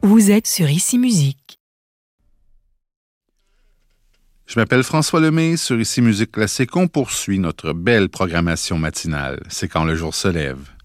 Vous êtes sur Ici Musique. Je m'appelle François Lemay. Sur Ici Musique Classique, on poursuit notre belle programmation matinale. C'est quand le jour se lève.